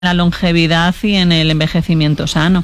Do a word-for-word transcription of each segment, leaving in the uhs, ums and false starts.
la longevidad y en el envejecimiento sano.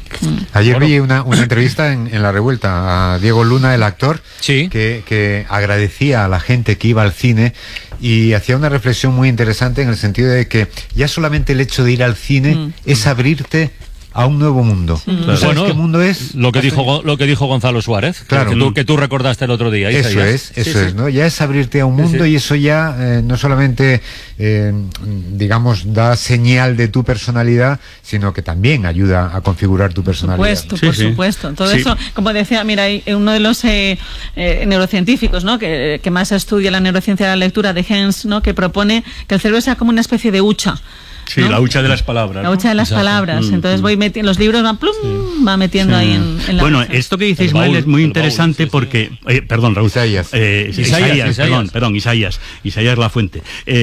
Ayer bueno. vi una, una entrevista en, en La Revuelta a Diego Luna, el actor, sí. que, que agradecía a la gente que iba al cine y hacía una reflexión muy interesante en el sentido de que ya solamente el hecho de ir al cine mm. es abrirte a un nuevo mundo. Sí. Claro. ¿Sabes bueno, qué mundo es? Lo que dijo lo que dijo Gonzalo Suárez, claro. que, tú, que tú recordaste el otro día. Eso Isaías. es, eso sí, es, sí. ¿no? Ya es abrirte a un mundo sí, sí. y eso ya eh, no solamente, eh, digamos, da señal de tu personalidad, sino que también ayuda a configurar tu personalidad. Por supuesto, ¿no? sí, por sí. supuesto. Todo sí. eso, como decía, mira, hay uno de los eh, eh, neurocientíficos, ¿no? Que, que más estudia la neurociencia de la lectura, de Hens, ¿no? Que propone que el cerebro sea como una especie de hucha. Sí, ¿no? la hucha de las palabras. La hucha de las Exacto. palabras. Mm, Entonces mm. voy metiendo, los libros van plum, sí. va metiendo sí. ahí en, en la Bueno, hucha. esto que dice Ismael es muy interesante baúl, sí, porque, sí. Eh, perdón, Raúl. Isaías. Eh, Isaías, Isaías, Isaías, Isaías. perdón, perdón, Isaías. Isaías La Fuente.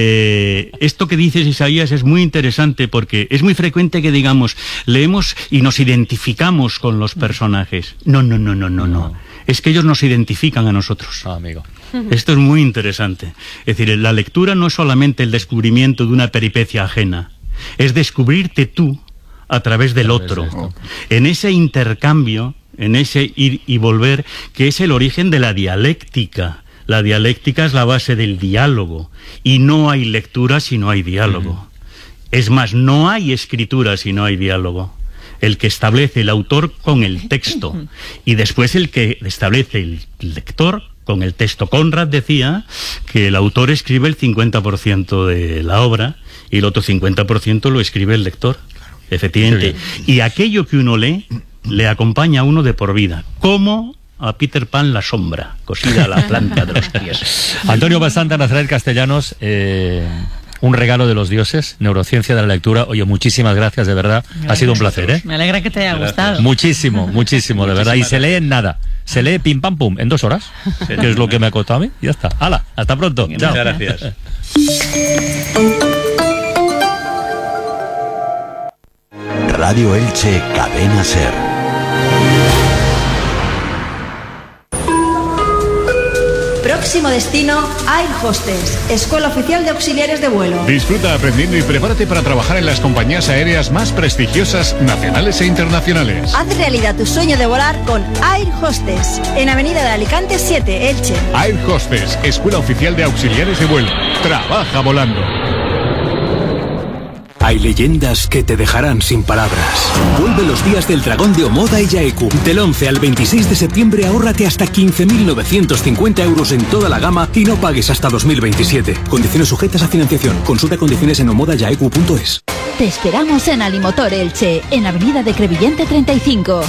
Eh, esto que dices, Isaías, es muy interesante porque es muy frecuente que digamos, leemos y nos identificamos con los personajes. No, no, no, no, no, no. Es que ellos nos identifican a nosotros. Ah, amigo. Esto es muy interesante. Es decir, la lectura no es solamente el descubrimiento de una peripecia ajena, es descubrirte tú a través del otro, en ese intercambio, en ese ir y volver, que es el origen de la dialéctica. La dialéctica es la base del diálogo, y no hay lectura si no hay diálogo. Uh-huh. Es más, no hay escritura si no hay diálogo. El que establece el autor con el texto, y después el que establece el lector con el texto. Conrad decía que el autor escribe el cincuenta por ciento de la obra, y el otro cincuenta por ciento lo escribe el lector, claro. Efectivamente. Y aquello que uno lee, le acompaña a uno de por vida, como a Peter Pan la sombra, cosida a la planta de los pies. Antonio Basanta, Nazaret Castellanos, eh, un regalo de los dioses, neurociencia de la lectura. Oye, muchísimas gracias, de verdad. Ha sido un placer, ¿eh? Me alegra que te haya gracias. gustado. Muchísimo, muchísimo, de verdad. Y se lee en nada. Se lee pim pam pum en dos horas, que es lo que me ha costado a mí. Y ya está. ¡Hala! Hasta pronto. Muchas Chao. gracias. Radio Elche, Cadena Ser. Próximo destino, Air Hostess, Escuela Oficial de Auxiliares de Vuelo. Disfruta aprendiendo y prepárate para trabajar en las compañías aéreas más prestigiosas, nacionales e internacionales. Haz realidad tu sueño de volar con Air Hostess, en Avenida de Alicante siete, Elche. Air Hostess, Escuela Oficial de Auxiliares de Vuelo. Trabaja volando. Hay leyendas que te dejarán sin palabras. Vuelve los días del dragón de Omoda y Yaeku. Del once al veintiséis de septiembre ahórrate hasta quince mil novecientos cincuenta euros en toda la gama y no pagues hasta dos mil veintisiete. Condiciones sujetas a financiación. Consulta condiciones en omoda yaeku punto es. Te esperamos en Alimotor Elche, en Avenida de Crevillente treinta y cinco.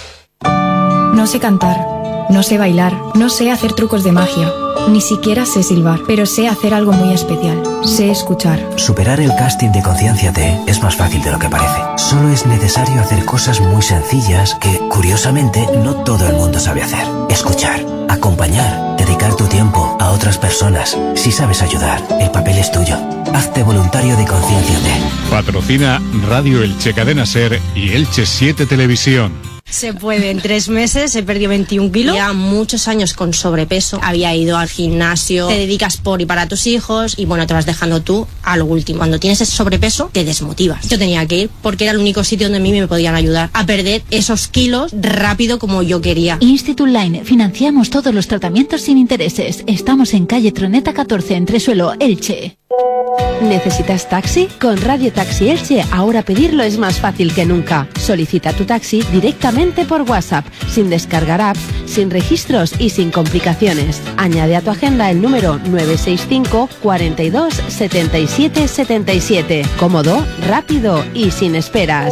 No sé cantar, no sé bailar, no sé hacer trucos de magia. Ni siquiera sé silbar, pero sé hacer algo muy especial. Sé escuchar. Superar el casting de Concienciate es más fácil de lo que parece. Solo es necesario hacer cosas muy sencillas que, curiosamente, no todo el mundo sabe hacer. Escuchar, acompañar, dedicar tu tiempo a otras personas. Si sabes ayudar, el papel es tuyo. Hazte voluntario de Concienciate. Patrocina Radio Elche, Cadena Ser y Elche siete Televisión. Se puede, en tres meses he perdido veintiún kilos. Lleva muchos años con sobrepeso. Había ido al gimnasio, te dedicas por y para tus hijos y bueno, te vas dejando tú a lo último. Cuando tienes ese sobrepeso, te desmotivas. Yo tenía que ir porque era el único sitio donde a mí me podían ayudar a perder esos kilos rápido como yo quería. Institut Line, financiamos todos los tratamientos sin intereses. Estamos en calle Troneta catorce, Entresuelo, Elche. ¿Necesitas taxi? Con Radio Taxi Elche ahora pedirlo es más fácil que nunca. Solicita tu taxi directamente por WhatsApp, sin descargar apps, sin registros y sin complicaciones. Añade a tu agenda el número nueve seis cinco, cuarenta y dos, setenta y siete, setenta y siete. Cómodo, rápido y sin esperas.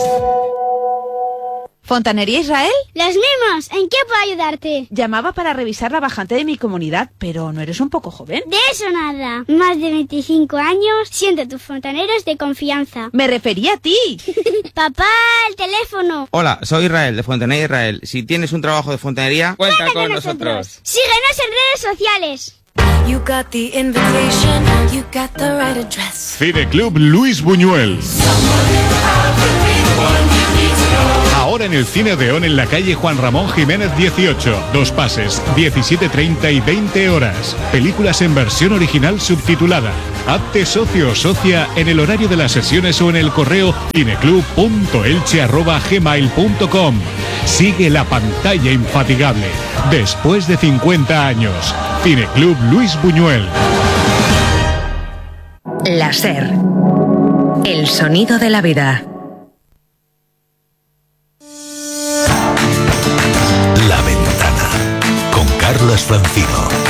¿Fontanería Israel? ¡Los mismos! ¿En qué puedo ayudarte? Llamaba para revisar la bajante de mi comunidad, pero ¿no eres un poco joven? De eso nada. Más de veinticinco años, siendo tus fontaneros de confianza. Me refería a ti. Papá, el teléfono. Hola, soy Israel, de Fontanería Israel. Si tienes un trabajo de fontanería, cuenta con, con nosotros. nosotros. Síguenos en redes sociales. You got the invitation, you got the right address. Cine Club Luis Buñuel. Ahora en el Cine Odeón en la calle Juan Ramón Jiménez dieciocho. Dos pases, diecisiete treinta y veinte horas. Películas en versión original subtitulada. Hazte socio o socia en el horario de las sesiones o en el correo cineclub punto elche arroba gmail punto com. Sigue la pantalla infatigable. Después de cincuenta años. Cineclub Luis Buñuel. La SER. El sonido de la vida. La Ventana. Con Carlos Francino.